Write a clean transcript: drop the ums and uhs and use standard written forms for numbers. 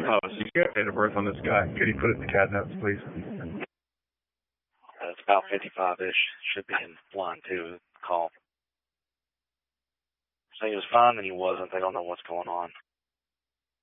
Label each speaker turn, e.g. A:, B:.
A: Oh, so you got date of birth on this guy. Could you put it in the cat notes, please?
B: It's about 55-ish. Should be in line 2 call. So he was fine, then he wasn't. They don't know what's going on.